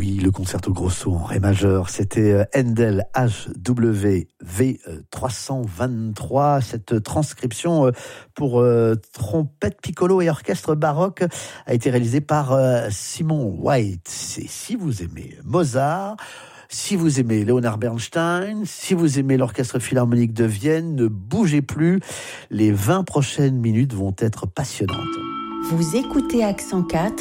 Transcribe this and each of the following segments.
oui, le concerto grosso en ré majeur, c'était Handel HWV 323. Cette transcription pour trompette, piccolo et orchestre baroque a été réalisée par Simon White. Et si vous aimez Mozart, si vous aimez Leonard Bernstein, si vous aimez l'Orchestre Philharmonique de Vienne, ne bougez plus. Les 20 prochaines minutes vont être passionnantes. Vous écoutez Accent 4.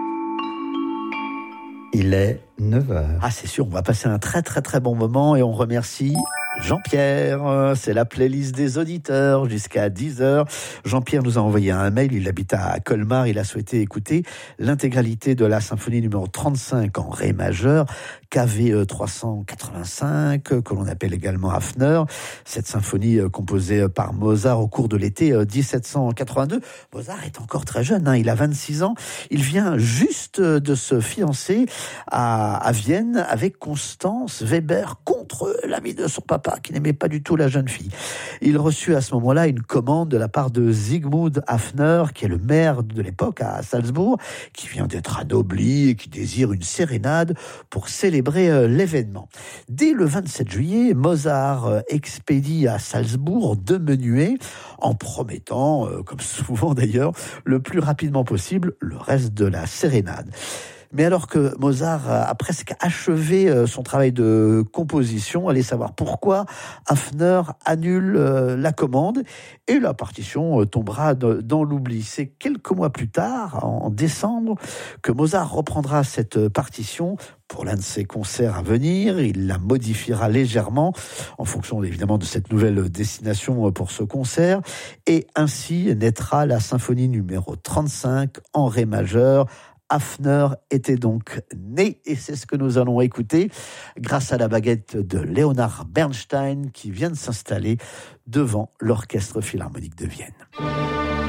Il est 9h. Ah, c'est sûr, on va passer un très très très bon moment et on remercie Jean-Pierre. C'est la playlist des auditeurs jusqu'à 10h. Jean-Pierre nous a envoyé un mail, il habite à Colmar, il a souhaité écouter l'intégralité de la symphonie numéro 35 en ré majeur, KV 385, que l'on appelle également Hafner. Cette symphonie composée par Mozart au cours de l'été 1782. Mozart est encore très jeune, il a 26 ans. Il vient juste de se fiancer à Vienne avec Constance Weber contre l'avis de son papa qui n'aimait pas du tout la jeune fille. Il reçut à ce moment-là une commande de la part de Siegmund Hafner, qui est le maire de l'époque à Salzbourg, qui vient d'être anobli et qui désire une sérénade pour célébrer l'événement. Dès le 27 juillet, Mozart expédie à Salzbourg 2 menuets en promettant, comme souvent d'ailleurs, le plus rapidement possible le reste de la sérénade. Mais alors que Mozart a presque achevé son travail de composition, allez savoir pourquoi Hafner annule la commande et la partition tombera dans l'oubli. C'est quelques mois plus tard, en décembre, que Mozart reprendra cette partition pour l'un de ses concerts à venir. Il la modifiera légèrement en fonction évidemment de cette nouvelle destination pour ce concert. Et ainsi naîtra la symphonie numéro 35 en ré majeur. Hafner était donc né et c'est ce que nous allons écouter grâce à la baguette de Leonard Bernstein qui vient de s'installer devant l'Orchestre Philharmonique de Vienne.